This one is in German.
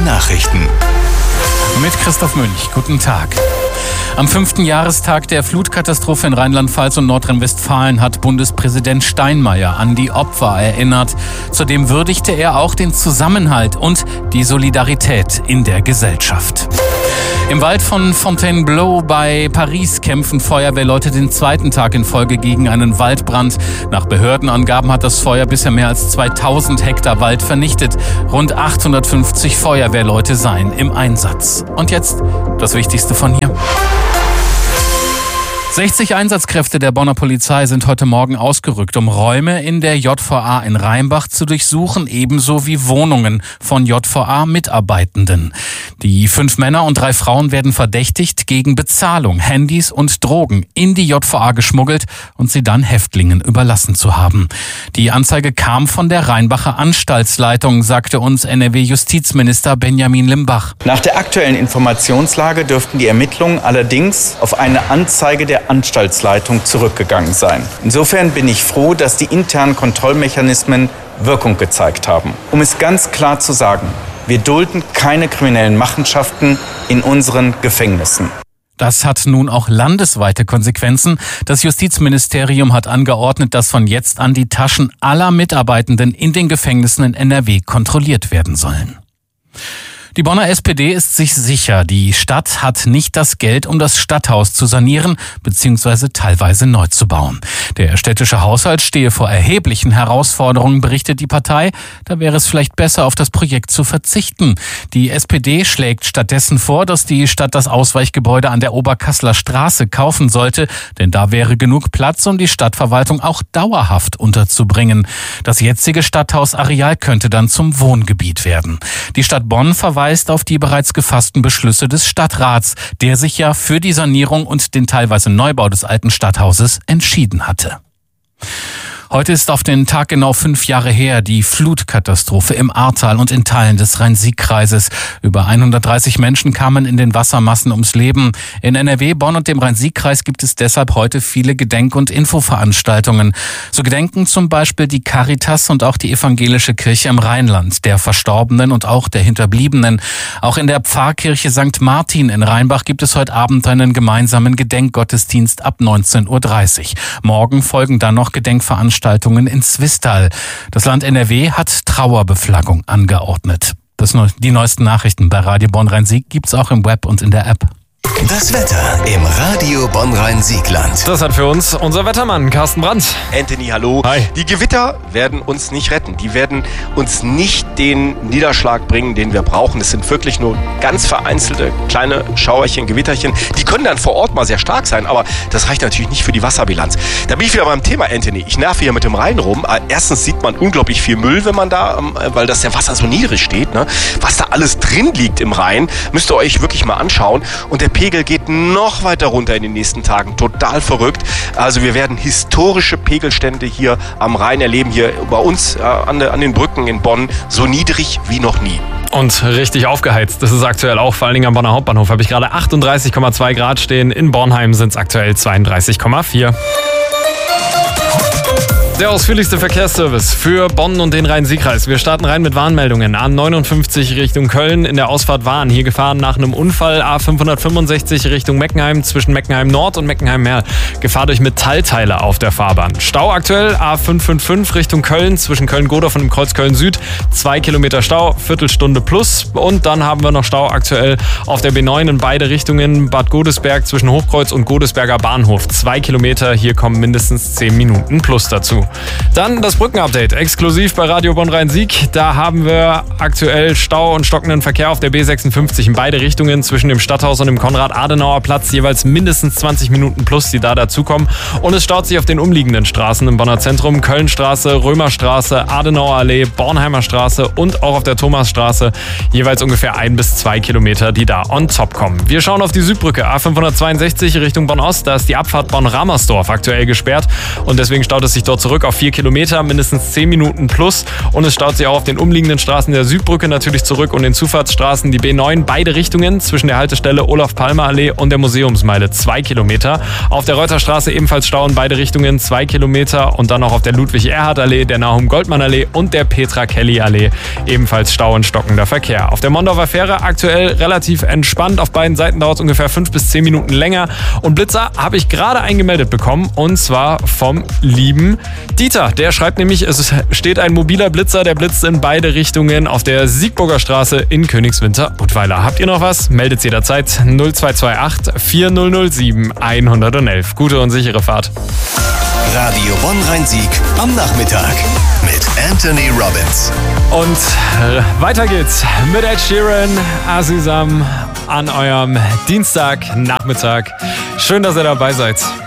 Nachrichten. Mit Christoph Münch. Guten Tag. Am 5. Jahrestag der Flutkatastrophe in Rheinland-Pfalz und Nordrhein-Westfalen hat Bundespräsident Steinmeier an die Opfer erinnert. Zudem würdigte er auch den Zusammenhalt und die Solidarität in der Gesellschaft. Im Wald von Fontainebleau bei Paris kämpfen Feuerwehrleute den zweiten Tag in Folge gegen einen Waldbrand. Nach Behördenangaben hat das Feuer bisher mehr als 2000 Hektar Wald vernichtet. Rund 850 Feuerwehrleute seien im Einsatz. Und jetzt das Wichtigste von hier. 60 Einsatzkräfte der Bonner Polizei sind heute Morgen ausgerückt, um Räume in der JVA in Rheinbach zu durchsuchen, ebenso wie Wohnungen von JVA-Mitarbeitenden. Die 5 Männer und 3 Frauen werden verdächtigt, gegen Bezahlung Handys und Drogen in die JVA geschmuggelt und sie dann Häftlingen überlassen zu haben. Die Anzeige kam von der Rheinbacher Anstaltsleitung, sagte uns NRW-Justizminister Benjamin Limbach. Nach der aktuellen Informationslage dürften die Ermittlungen allerdings auf eine Anzeige der Anstaltsleitung zurückgegangen sein. Insofern bin ich froh, dass die internen Kontrollmechanismen Wirkung gezeigt haben. Um es ganz klar zu sagen, wir dulden keine kriminellen Machenschaften in unseren Gefängnissen. Das hat nun auch landesweite Konsequenzen. Das Justizministerium hat angeordnet, dass von jetzt an die Taschen aller Mitarbeitenden in den Gefängnissen in NRW kontrolliert werden sollen. Die Bonner SPD ist sich sicher, die Stadt hat nicht das Geld, um das Stadthaus zu sanieren bzw. teilweise neu zu bauen. Der städtische Haushalt stehe vor erheblichen Herausforderungen, berichtet die Partei. Da wäre es vielleicht besser, auf das Projekt zu verzichten. Die SPD schlägt stattdessen vor, dass die Stadt das Ausweichgebäude an der Oberkasseler Straße kaufen sollte, denn da wäre genug Platz, um die Stadtverwaltung auch dauerhaft unterzubringen. Das jetzige Stadthausareal könnte dann zum Wohngebiet werden. Die Stadt Bonn verweist auf die bereits gefassten Beschlüsse des Stadtrats, der sich ja für die Sanierung und den teilweise Neubau des alten Stadthauses entschieden hatte. Heute ist auf den Tag genau 5 Jahre her die Flutkatastrophe im Ahrtal und in Teilen des Rhein-Sieg-Kreises. Über 130 Menschen kamen in den Wassermassen ums Leben. In NRW, Bonn und dem Rhein-Sieg-Kreis gibt es deshalb heute viele Gedenk- und Infoveranstaltungen. So gedenken zum Beispiel die Caritas und auch die Evangelische Kirche im Rheinland, der Verstorbenen und auch der Hinterbliebenen. Auch in der Pfarrkirche St. Martin in Rheinbach gibt es heute Abend einen gemeinsamen Gedenkgottesdienst ab 19:30 Uhr. Morgen folgen dann noch Gedenkveranstaltungen in Zwistal. Das Land NRW hat Trauerbeflaggung angeordnet. Die neuesten Nachrichten bei Radio Bonn-Rhein-Sieg gibt's auch im Web und in der App. Das Wetter im Radio Bonn-Rhein-Siegland. Das hat für uns unser Wettermann Carsten Brandt. Anthony, hallo. Hi. Die Gewitter werden uns nicht retten. Die werden uns nicht den Niederschlag bringen, den wir brauchen. Es sind wirklich nur ganz vereinzelte kleine Schauerchen, Gewitterchen. Die können dann vor Ort mal sehr stark sein, aber das reicht natürlich nicht für die Wasserbilanz. Da bin ich wieder beim Thema, Anthony. Ich nerve hier mit dem Rhein rum. Erstens sieht man unglaublich viel Müll, wenn man da, weil das der Wasser so niedrig steht, ne? Was da alles drin liegt im Rhein, müsst ihr euch wirklich mal anschauen. Und der Pegel geht noch weiter runter in den nächsten Tagen. Total verrückt. Also wir werden historische Pegelstände hier am Rhein erleben, hier bei uns an den Brücken in Bonn, so niedrig wie noch nie. Und richtig aufgeheizt. Das ist aktuell auch, vor allen Dingen am Bonner Hauptbahnhof, habe ich gerade 38,2 Grad stehen. In Bornheim sind es aktuell 32,4. Der ausführlichste Verkehrsservice für Bonn und den Rhein-Sieg-Kreis. Wir starten rein mit Warnmeldungen. A59 Richtung Köln in der Ausfahrt Wahn. Hier gefahren nach einem Unfall. A565 Richtung Meckenheim zwischen Meckenheim Nord und Meckenheim Merl. Gefahr durch Metallteile auf der Fahrbahn. Stau aktuell A555 Richtung Köln zwischen Köln-Godorf und dem Kreuz Köln-Süd. 2 Kilometer Stau, Viertelstunde plus. Und dann haben wir noch Stau aktuell auf der B9 in beide Richtungen. Bad Godesberg zwischen Hochkreuz und Godesberger Bahnhof. 2 Kilometer, hier kommen mindestens 10 Minuten plus dazu. Dann das Brückenupdate, exklusiv bei Radio Bonn-Rhein-Sieg. Da haben wir aktuell Stau und stockenden Verkehr auf der B56 in beide Richtungen zwischen dem Stadthaus und dem Konrad-Adenauer-Platz. Jeweils mindestens 20 Minuten plus, die da dazukommen. Und es staut sich auf den umliegenden Straßen im Bonner Zentrum. Kölnstraße, Römerstraße, Adenauerallee, Bornheimer Straße und auch auf der Thomasstraße. Jeweils ungefähr 1 bis 2 Kilometer, die da on top kommen. Wir schauen auf die Südbrücke, A562 Richtung Bonn-Ost. Da ist die Abfahrt Bonn-Ramersdorf aktuell gesperrt. Und deswegen staut es sich dort zurück zurück auf 4 Kilometer, mindestens 10 Minuten plus. Und es staut sich auch auf den umliegenden Straßen der Südbrücke natürlich zurück und den Zufahrtsstraßen die B9 beide Richtungen zwischen der Haltestelle Olaf-Palme-Allee und der Museumsmeile 2 Kilometer. Auf der Reuterstraße ebenfalls Stau in beide Richtungen 2 Kilometer und dann noch auf der Ludwig-Erhard-Allee, der Nahum-Goldmann-Allee und der Petra-Kelly-Allee ebenfalls Stau und stockender Verkehr. Auf der Mondorfer Fähre aktuell relativ entspannt. Auf beiden Seiten dauert es ungefähr 5 bis 10 Minuten länger. Und Blitzer habe ich gerade eingemeldet bekommen und zwar vom lieben Dieter. Der schreibt nämlich, es steht ein mobiler Blitzer, der blitzt in beide Richtungen auf der Siegburger Straße in Königswinter-Ottweiler. Habt ihr noch was? Meldet jederzeit 0228 4007 111. Gute und sichere Fahrt. Radio Bonn-Rhein-Sieg am Nachmittag mit Anthony Robbins. Und weiter geht's mit Ed Sheeran, Azizam an eurem Dienstagnachmittag. Schön, dass ihr dabei seid.